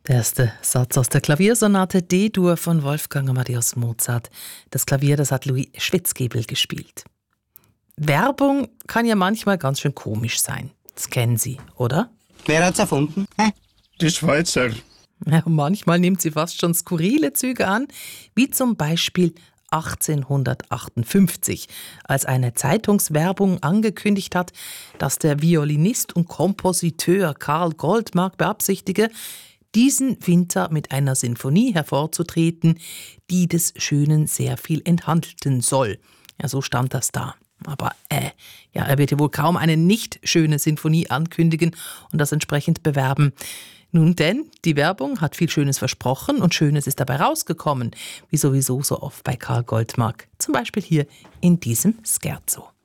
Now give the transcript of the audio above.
Der erste Satz aus der Klaviersonate D-Dur von Wolfgang Amadeus Mozart. Das Klavier, das hat Louis Schwitzgebel gespielt. Werbung kann ja manchmal ganz schön komisch sein. Das kennen Sie, oder? Wer hat's erfunden? Die Schweizer. Ja, manchmal nimmt sie fast schon skurrile Züge an, wie zum Beispiel 1858, als eine Zeitungswerbung angekündigt hat, dass der Violinist und Kompositeur Karl Goldmark beabsichtige, diesen Winter mit einer Sinfonie hervorzutreten, die des Schönen sehr viel enthalten soll. Ja, so stand das da. Aber er wird ja wohl kaum eine nicht schöne Sinfonie ankündigen und das entsprechend bewerben. Nun denn, die Werbung hat viel Schönes versprochen und Schönes ist dabei rausgekommen, wie sowieso so oft bei Karl Goldmark. Zum Beispiel hier in diesem Scherzo.